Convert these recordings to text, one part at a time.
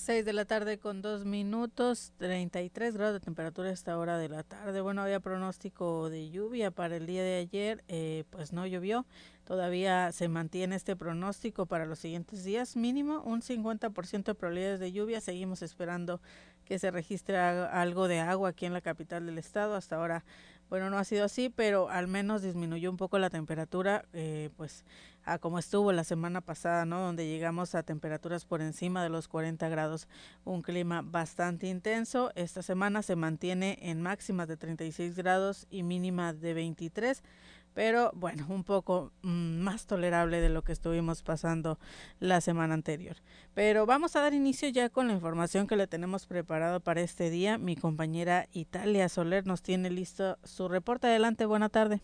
6 de la tarde con 2 minutos, 33 grados de temperatura a esta hora de la tarde. Bueno, había pronóstico de lluvia para el día de ayer, pues no llovió. Todavía se mantiene este pronóstico para los siguientes días, mínimo un 50% de probabilidades de lluvia. Seguimos esperando que se registre algo de agua aquí en la capital del estado. Hasta ahora, bueno, no ha sido así, pero al menos disminuyó un poco la temperatura, pues a como estuvo la semana pasada, ¿no? Donde llegamos a temperaturas por encima de los 40 grados, un clima bastante intenso. Esta semana se mantiene en máximas de 36 grados y mínimas de 23, pero bueno, un poco más tolerable de lo que estuvimos pasando la semana anterior. Pero vamos a dar inicio ya con la información que le tenemos preparado para este día. Mi compañera Italia Soler nos tiene listo su reporte. Adelante, buena tarde.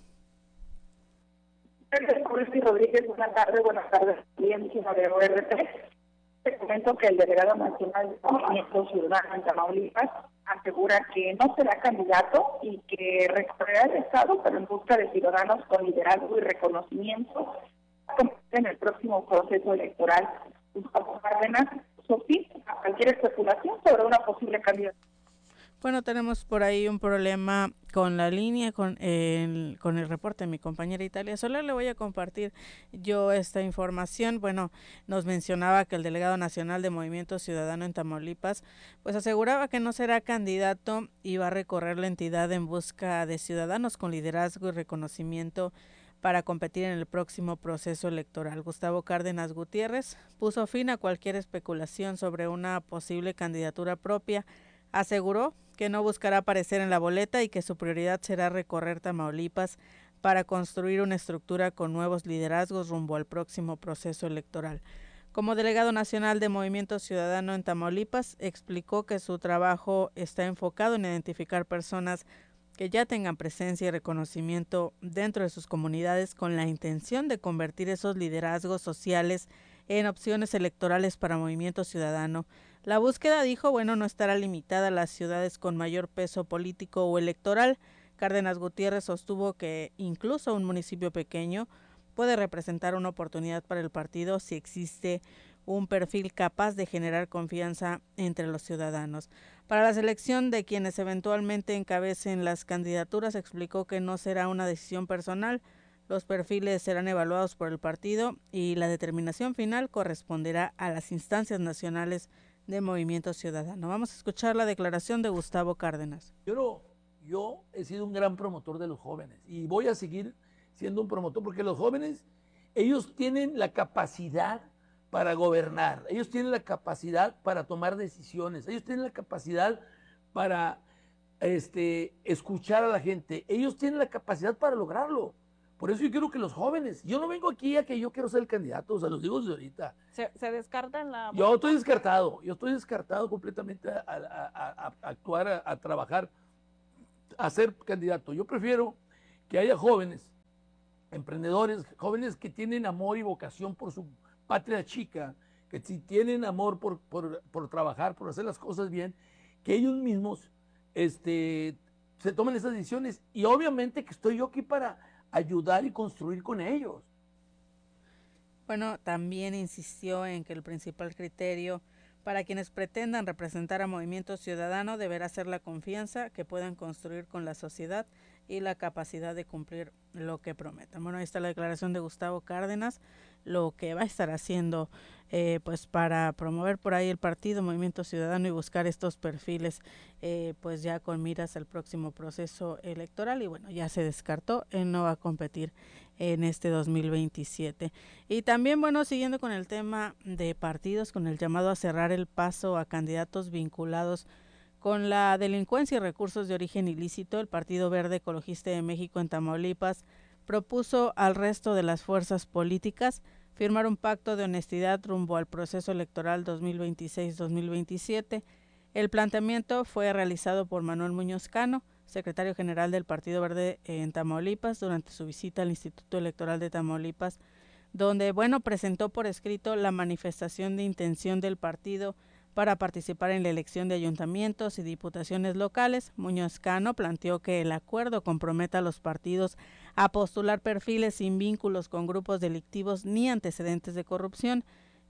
Rodríguez, buenas tardes, bien, de ORT. Te comento que el delegado nacional de Movimiento Ciudadano en Tamaulipas asegura que no será candidato y que recorrerá el Estado, pero en busca de ciudadanos con liderazgo y reconocimiento en el próximo proceso electoral. Gustavo Cárdenas, Sofía, a cualquier especulación sobre una posible candidatura. Bueno, tenemos por ahí un problema con la línea, con el reporte de mi compañera Italia Soler. Le voy a compartir yo esta información. Bueno, nos mencionaba que el delegado nacional de Movimiento Ciudadano en Tamaulipas, pues aseguraba que no será candidato y va a recorrer la entidad en busca de ciudadanos con liderazgo y reconocimiento para competir en el próximo proceso electoral. Gustavo Cárdenas Gutiérrez puso fin a cualquier especulación sobre una posible candidatura propia. Aseguró que no buscará aparecer en la boleta y que su prioridad será recorrer Tamaulipas para construir una estructura con nuevos liderazgos rumbo al próximo proceso electoral. Como delegado nacional de Movimiento Ciudadano en Tamaulipas, explicó que su trabajo está enfocado en identificar personas que ya tengan presencia y reconocimiento dentro de sus comunidades con la intención de convertir esos liderazgos sociales en opciones electorales para Movimiento Ciudadano. La búsqueda, dijo, bueno, no estará limitada a las ciudades con mayor peso político o electoral. Cárdenas Gutiérrez sostuvo que incluso un municipio pequeño puede representar una oportunidad para el partido si existe un perfil capaz de generar confianza entre los ciudadanos. Para la selección de quienes eventualmente encabecen las candidaturas, explicó que no será una decisión personal. Los perfiles serán evaluados por el partido y la determinación final corresponderá a las instancias nacionales de Movimiento Ciudadano. Vamos a escuchar la declaración de Gustavo Cárdenas. Yo he sido un gran promotor de los jóvenes y voy a seguir siendo un promotor porque los jóvenes, ellos tienen la capacidad para gobernar, ellos tienen la capacidad para tomar decisiones, ellos tienen la capacidad para escuchar a la gente, ellos tienen la capacidad para lograrlo. Por eso yo quiero que los jóvenes, yo no vengo aquí a que yo quiero ser el candidato, o sea, los digo desde ahorita. ¿Se descarta en la... Yo estoy descartado completamente a actuar, a trabajar, a ser candidato. Yo prefiero que haya jóvenes, emprendedores, jóvenes que tienen amor y vocación por su patria chica, que si tienen amor por trabajar, por hacer las cosas bien, que ellos mismos se tomen esas decisiones. Y obviamente que estoy yo aquí para ayudar y construir con ellos. Bueno, también insistió en que el principal criterio para quienes pretendan representar a Movimiento Ciudadano deberá ser la confianza que puedan construir con la sociedad y la capacidad de cumplir lo que prometan. Bueno, ahí está la declaración de Gustavo Cárdenas, lo que va a estar haciendo pues para promover por ahí el partido Movimiento Ciudadano y buscar estos perfiles pues ya con miras al próximo proceso electoral. Y bueno, ya se descartó, él no va a competir en este 2027. Y también, bueno, siguiendo con el tema de partidos, con el llamado a cerrar el paso a candidatos vinculados con la delincuencia y recursos de origen ilícito, el Partido Verde Ecologista de México en Tamaulipas propuso al resto de las fuerzas políticas firmar un pacto de honestidad rumbo al proceso electoral 2026-2027. El planteamiento fue realizado por Manuel Muñoz Cano, secretario general del Partido Verde en Tamaulipas, durante su visita al Instituto Electoral de Tamaulipas, donde, bueno, presentó por escrito la manifestación de intención del partido para participar en la elección de ayuntamientos y diputaciones locales. Muñoz Cano planteó que el acuerdo comprometa a los partidos a postular perfiles sin vínculos con grupos delictivos ni antecedentes de corrupción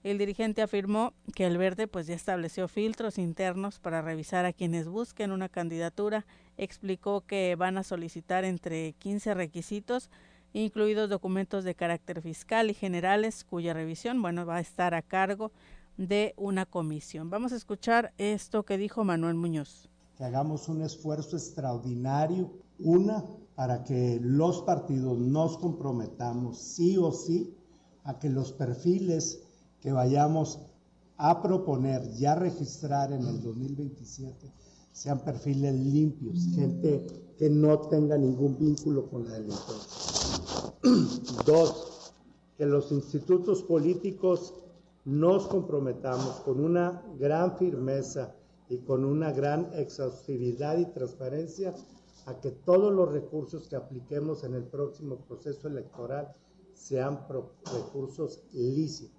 El dirigente afirmó que el Verde pues ya estableció filtros internos para revisar a quienes busquen una candidatura. Explicó que van a solicitar entre 15 requisitos, incluidos documentos de carácter fiscal y generales, cuya revisión, va a estar a cargo de una comisión. Vamos a escuchar esto que dijo Manuel Muñoz. Que hagamos un esfuerzo extraordinario, para que los partidos nos comprometamos sí o sí a que los perfiles que vayamos a proponer y a registrar en el 2027 sean perfiles limpios, gente que no tenga ningún vínculo con la delincuencia. 2, que los institutos políticos nos comprometamos con una gran firmeza y con una gran exhaustividad y transparencia a que todos los recursos que apliquemos en el próximo proceso electoral sean recursos lícitos.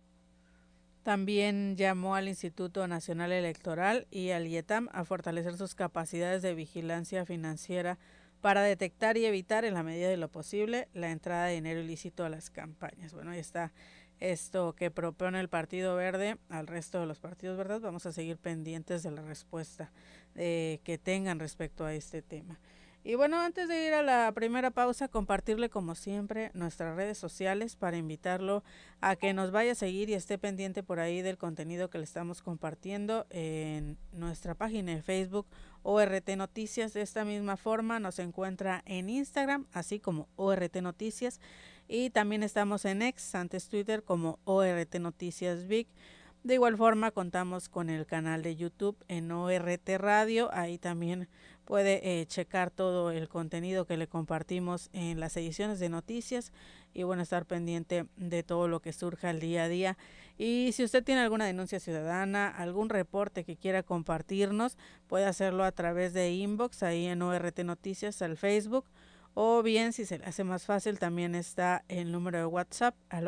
También llamó al Instituto Nacional Electoral y al IETAM a fortalecer sus capacidades de vigilancia financiera para detectar y evitar, en la medida de lo posible, la entrada de dinero ilícito a las campañas. Bueno, ahí está esto que propone el Partido Verde al resto de los partidos verdes. Vamos a seguir pendientes de la respuesta que tengan respecto a este tema. Y bueno, antes de ir a la primera pausa, compartirle como siempre nuestras redes sociales para invitarlo a que nos vaya a seguir y esté pendiente por ahí del contenido que le estamos compartiendo en nuestra página de Facebook ORT Noticias. De esta misma forma nos encuentra en Instagram, así como ORT Noticias, y también estamos en X, antes Twitter, como ORT Noticias Vic. De igual forma contamos con el canal de YouTube en ORT Radio, ahí también puede checar todo el contenido que le compartimos en las ediciones de noticias y estar pendiente de todo lo que surja el día a día. Y si usted tiene alguna denuncia ciudadana, algún reporte que quiera compartirnos, puede hacerlo a través de inbox ahí en ORT Noticias al Facebook, o bien si se le hace más fácil también está el número de WhatsApp al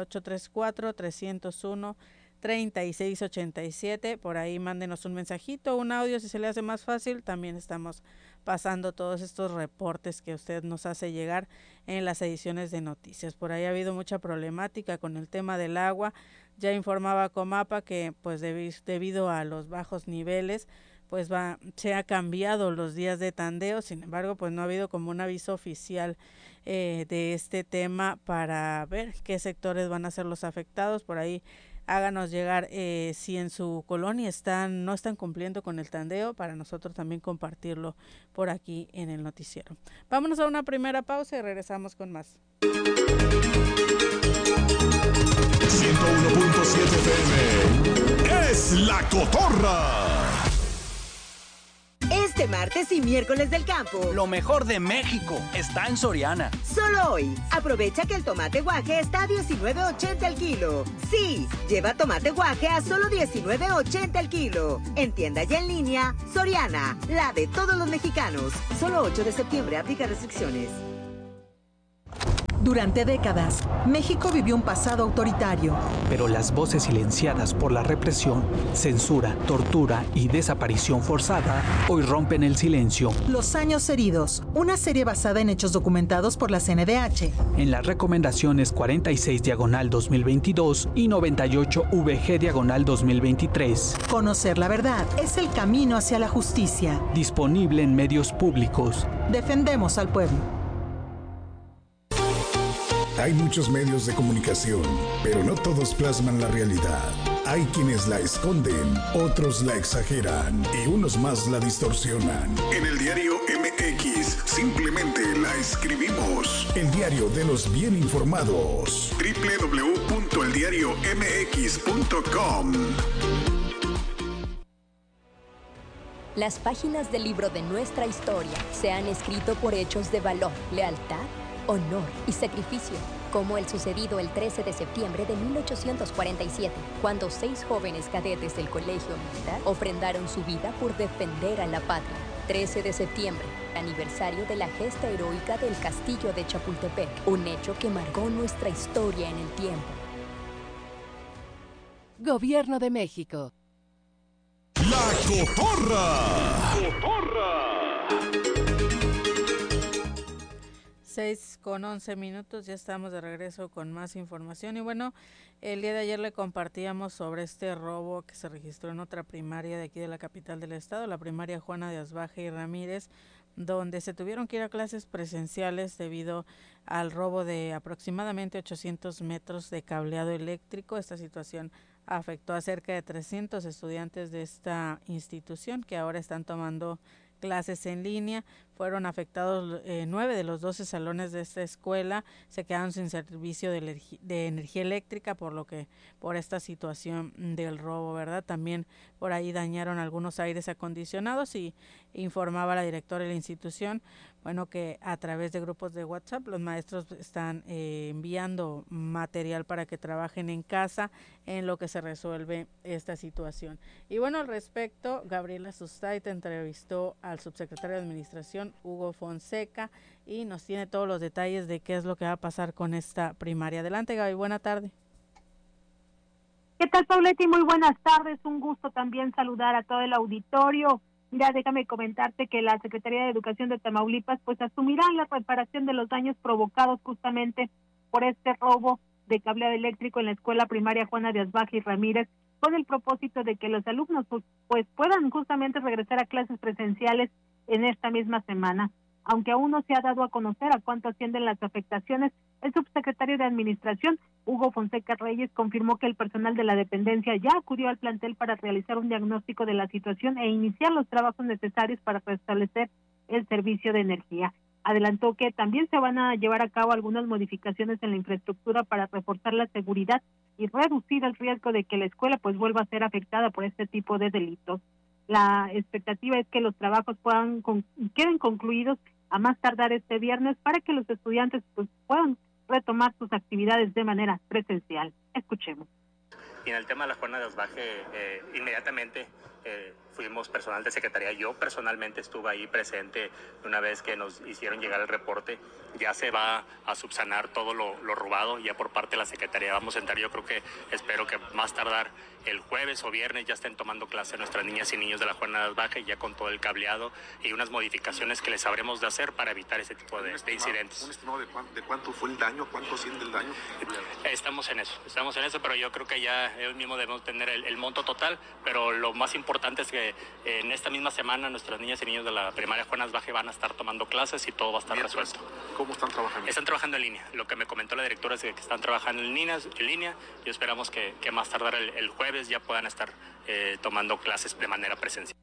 834-301-3687, por ahí mándenos un mensajito, un audio si se le hace más fácil. También estamos pasando todos estos reportes que usted nos hace llegar en las ediciones de noticias. Por ahí ha habido mucha problemática con el tema del agua. Ya informaba Comapa que pues debido a los bajos niveles pues se ha cambiado los días de tandeo. Sin embargo, pues no ha habido como un aviso oficial de este tema para ver qué sectores van a ser los afectados. Por ahí háganos llegar si en su colonia no están cumpliendo con el tandeo, para nosotros también compartirlo por aquí en el noticiero. Vámonos a una primera pausa y regresamos con más. 101.7 FM es La Cotorra. Este martes y miércoles del campo, lo mejor de México está en Soriana. Solo hoy, aprovecha que el tomate guaje está a $19.80 el kilo. Sí, lleva tomate guaje a solo $19.80 el kilo. En tienda y en línea, Soriana, la de todos los mexicanos. Solo 8 de septiembre, aplica restricciones. Durante décadas, México vivió un pasado autoritario. Pero las voces silenciadas por la represión, censura, tortura y desaparición forzada hoy rompen el silencio. Los años heridos, una serie basada en hechos documentados por la CNDH. En las recomendaciones 46/2022 y 98/VG/2023. Conocer la verdad es el camino hacia la justicia. Disponible en medios públicos. Defendemos al pueblo. Hay muchos medios de comunicación, pero no todos plasman la realidad. Hay quienes la esconden, otros la exageran y unos más la distorsionan. En el diario MX simplemente la escribimos. El diario de los bien informados. www.eldiariomx.com. Las páginas del libro de nuestra historia se han escrito por hechos de valor, lealtad, honor y sacrificio, como el sucedido el 13 de septiembre de 1847, cuando 6 jóvenes cadetes del Colegio Militar ofrendaron su vida por defender a la patria. 13 de septiembre, aniversario de la gesta heroica del Castillo de Chapultepec, un hecho que marcó nuestra historia en el tiempo. Gobierno de México. La Cotorra. 6:11, ya estamos de regreso con más información. Y bueno, el día de ayer le compartíamos sobre este robo que se registró en otra primaria de aquí de la capital del estado, la primaria Juana de Asbaje y Ramírez, donde se tuvieron que ir a clases presenciales debido al robo de aproximadamente 800 metros de cableado eléctrico. Esta situación afectó a cerca de 300 estudiantes de esta institución que ahora están tomando clases en línea. Fueron afectados 9 de los 12 salones de esta escuela, se quedaron sin servicio de energía eléctrica por esta situación del robo, ¿verdad? También por ahí dañaron algunos aires acondicionados y informaba la directora de la institución, bueno, que a través de grupos de WhatsApp los maestros están enviando material para que trabajen en casa en lo que se resuelve esta situación. Y bueno, al respecto, Gabriela Sustaita entrevistó al subsecretario de Administración, Hugo Fonseca, y nos tiene todos los detalles de qué es lo que va a pasar con esta primaria. Adelante, Gaby, buena tarde. ¿Qué tal, Pauleti? Muy buenas tardes, un gusto también saludar a todo el auditorio. Mira, déjame comentarte que la Secretaría de Educación de Tamaulipas pues asumirá la reparación de los daños provocados justamente por este robo de cableado eléctrico en la escuela primaria Juana de Asbaje y Ramírez, con el propósito de que los alumnos pues puedan justamente regresar a clases presenciales en esta misma semana. Aunque aún no se ha dado a conocer a cuánto ascienden las afectaciones, el subsecretario de Administración, Hugo Fonseca Reyes, confirmó que el personal de la dependencia ya acudió al plantel para realizar un diagnóstico de la situación e iniciar los trabajos necesarios para restablecer el servicio de energía. Adelantó que también se van a llevar a cabo algunas modificaciones en la infraestructura para reforzar la seguridad y reducir el riesgo de que la escuela pues vuelva a ser afectada por este tipo de delitos. La expectativa es que los trabajos queden concluidos a más tardar este viernes para que los estudiantes pues puedan retomar sus actividades de manera presencial. Escuchemos. Y en el tema de la Juana de Asbaje, inmediatamente fuimos personal de secretaría. Yo personalmente estuve ahí presente una vez que nos hicieron llegar el reporte. Ya se va a subsanar todo lo robado ya por parte de la secretaría. Vamos a entrar, espero que más tardar el jueves o viernes ya estén tomando clase nuestras niñas y niños de la Juana de Asbaje, ya con todo el cableado y unas modificaciones que les sabremos de hacer para evitar ese tipo de incidentes. ¿Un estimado de cuánto fue el daño? ¿Cuánto asciende el daño? Estamos en eso, pero yo creo que ya hoy mismo debemos tener el monto total, pero lo más importante es que en esta misma semana nuestras niñas y niños de la primaria Juana de Asbaje van a estar tomando clases y todo va a estar resuelto. ¿Cómo están trabajando? Están trabajando en línea. Lo que me comentó la directora es que están trabajando en línea y esperamos que más tardar el jueves ya puedan estar tomando clases de manera presencial.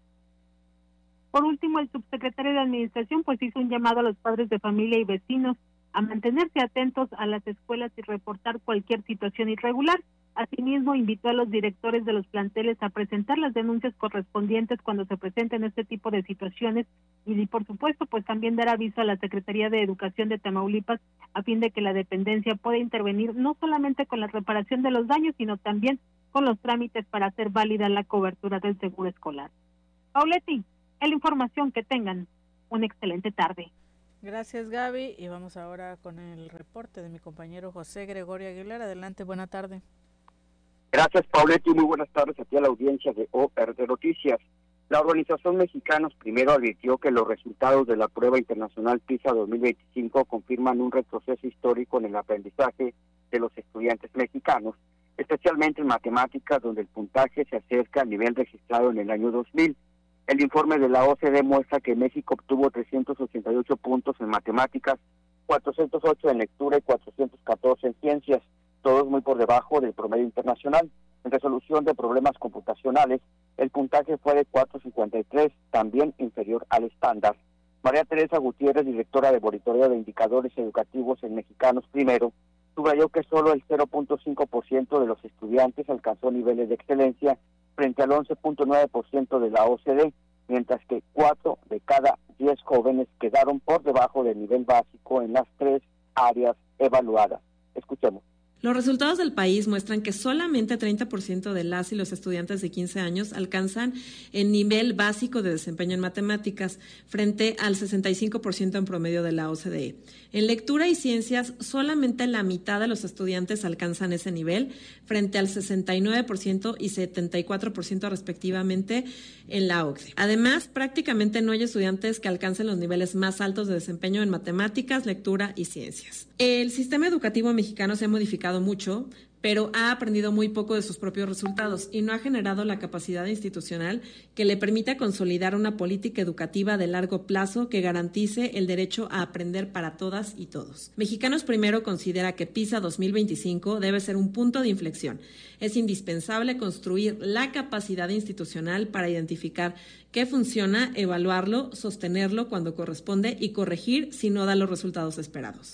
Por último, el subsecretario de Administración pues hizo un llamado a los padres de familia y vecinos a mantenerse atentos a las escuelas y reportar cualquier situación irregular. Asimismo, invitó a los directores de los planteles a presentar las denuncias correspondientes cuando se presenten este tipo de situaciones y, por supuesto, pues también dar aviso a la Secretaría de Educación de Tamaulipas a fin de que la dependencia pueda intervenir no solamente con la reparación de los daños, sino también con los trámites para hacer válida la cobertura del seguro escolar. Pauleti, es la información, que tengan una excelente tarde. Gracias, Gaby, y vamos ahora con el reporte de mi compañero José Gregorio Aguilar. Adelante, buena tarde. Gracias, Pauleti, muy buenas tardes aquí a la audiencia de ORT Noticias. La Organización Mexicanos Primero advirtió que los resultados de la prueba internacional PISA 2025 confirman un retroceso histórico en el aprendizaje de los estudiantes mexicanos, especialmente en matemáticas, donde el puntaje se acerca al nivel registrado en el año 2000. El informe de la OCDE muestra que México obtuvo 388 puntos en matemáticas, 408 en lectura y 414 en ciencias, todos muy por debajo del promedio internacional. En resolución de problemas computacionales, el puntaje fue de 4.53, también inferior al estándar. María Teresa Gutiérrez, directora de Monitoreo de Indicadores Educativos en Mexicanos Primero, subrayó que solo el 0.5% de los estudiantes alcanzó niveles de excelencia frente al 11.9% de la OCDE, mientras que 4 de cada 10 jóvenes quedaron por debajo del nivel básico en las 3 áreas evaluadas. Escuchemos. Los resultados del país muestran que solamente 30% de las y los estudiantes de 15 años alcanzan el nivel básico de desempeño en matemáticas, frente al 65% en promedio de la OCDE. En lectura y ciencias, solamente la mitad de los estudiantes alcanzan ese nivel, frente al 69% y 74% respectivamente en la OCDE. Además, prácticamente no hay estudiantes que alcancen los niveles más altos de desempeño en matemáticas, lectura y ciencias. El sistema educativo mexicano se ha modificado mucho, pero ha aprendido muy poco de sus propios resultados y no ha generado la capacidad institucional que le permita consolidar una política educativa de largo plazo que garantice el derecho a aprender para todas y todos. Mexicanos Primero considera que PISA 2025 debe ser un punto de inflexión. Es indispensable construir la capacidad institucional para identificar qué funciona, evaluarlo, sostenerlo cuando corresponde y corregir si no da los resultados esperados.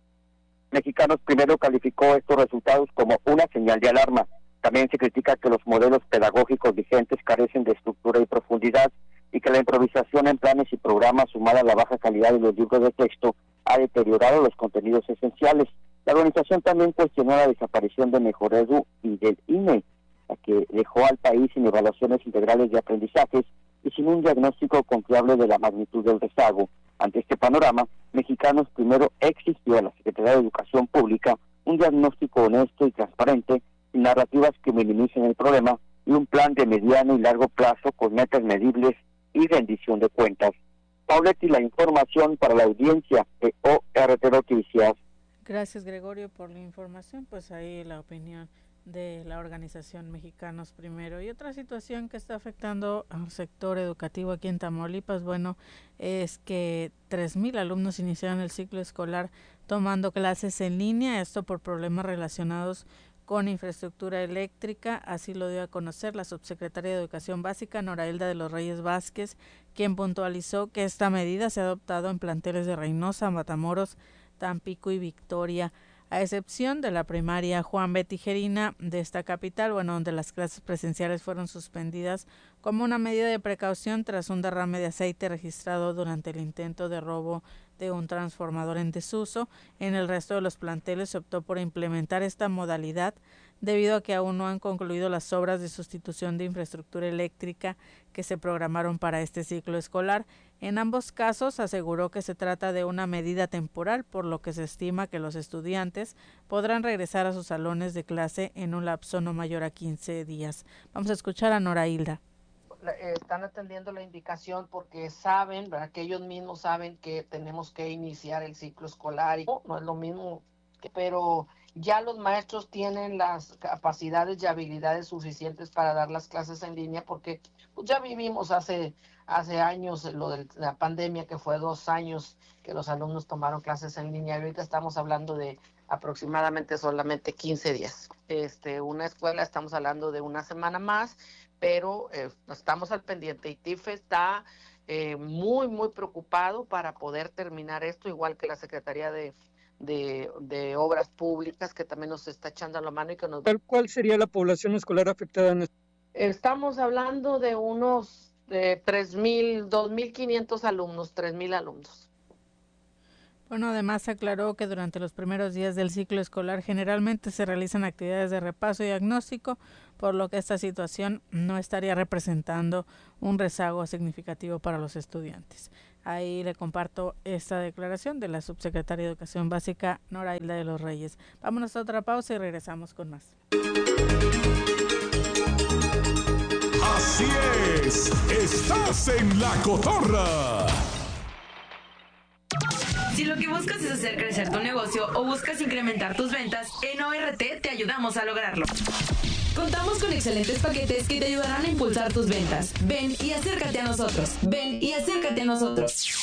Mexicanos Primero calificó estos resultados como una señal de alarma. También se critica que los modelos pedagógicos vigentes carecen de estructura y profundidad y que la improvisación en planes y programas sumada a la baja calidad de los libros de texto ha deteriorado los contenidos esenciales. La organización también cuestionó la desaparición de Mejoredu y del INE, la que dejó al país sin evaluaciones integrales de aprendizajes y sin un diagnóstico confiable de la magnitud del rezago. Ante este panorama, Mexicanos Primero exigió a la Secretaría de Educación Pública un diagnóstico honesto y transparente, sin narrativas que minimicen el problema, y un plan de mediano y largo plazo con metas medibles y rendición de cuentas. Pauletti, la información para la audiencia de ORT Noticias. Gracias, Gregorio, por la información. Pues ahí la opinión de la organización Mexicanos Primero. Y otra situación que está afectando al sector educativo aquí en Tamaulipas, bueno, es que 3,000 alumnos iniciaron el ciclo escolar tomando clases en línea, esto por problemas relacionados con infraestructura eléctrica. Así lo dio a conocer la subsecretaria de Educación Básica, Norailda de los Reyes Vázquez, quien puntualizó que esta medida se ha adoptado en planteles de Reynosa, Matamoros, Tampico y Victoria, a excepción de la primaria Juan B. Tijerina de esta capital, bueno, donde las clases presenciales fueron suspendidas como una medida de precaución tras un derrame de aceite registrado durante el intento de robo de un transformador en desuso. En el resto de los planteles se optó por implementar esta modalidad debido a que aún no han concluido las obras de sustitución de infraestructura eléctrica que se programaron para este ciclo escolar. En ambos casos aseguró que se trata de una medida temporal, por lo que se estima que los estudiantes podrán regresar a sus salones de clase en un lapso no mayor a 15 días. Vamos a escuchar a Norailda. Están atendiendo la indicación porque saben, ¿verdad?, que ellos mismos saben que tenemos que iniciar el ciclo escolar y no es lo mismo, pero ya los maestros tienen las capacidades y habilidades suficientes para dar las clases en línea porque pues, ya vivimos hace años lo de la pandemia, que fue 2 años que los alumnos tomaron clases en línea, y ahorita estamos hablando de aproximadamente solamente 15 días. Una escuela estamos hablando de una semana más, pero estamos al pendiente y TIF está muy, muy preocupado para poder terminar esto, igual que la Secretaría de Obras Públicas, que también nos está echando la mano y que nos... ¿Cuál sería la población escolar afectada en esto? Estamos hablando de unos 3,000, 2,500 alumnos, 3,000 alumnos. Bueno, además aclaró que durante los primeros días del ciclo escolar generalmente se realizan actividades de repaso y diagnóstico, por lo que esta situación no estaría representando un rezago significativo para los estudiantes. Ahí le comparto esta declaración de la subsecretaria de Educación Básica, Norailda de los Reyes. Vámonos a otra pausa y regresamos con más. Así es, estás en La Cotorra. Si lo que buscas es hacer crecer tu negocio o buscas incrementar tus ventas, en ORT te ayudamos a lograrlo. Contamos con excelentes paquetes que te ayudarán a impulsar tus ventas. Ven y acércate a nosotros. Ven y acércate a nosotros.